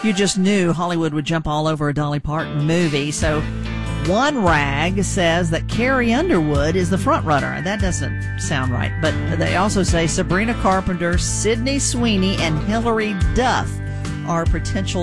You just knew Hollywood would jump all over a Dolly Parton movie. So one rag says that Carrie Underwood is the front runner. That doesn't sound right. But they also say Sabrina Carpenter, Sydney Sweeney, and Hilary Duff are potential